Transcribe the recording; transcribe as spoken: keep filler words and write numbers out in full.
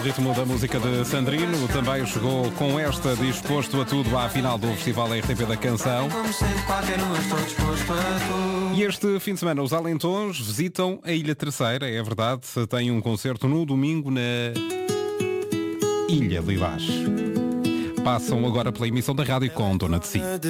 ritmo da música de Sandrino. Também chegou com esta disposto a tudo à final do Festival R T P da Canção. E este fim de semana os Alentons visitam a Ilha Terceira, é verdade. Tem um concerto no domingo na Ilha de Ivaz. Passam agora pela emissão da rádio com Dona de Si.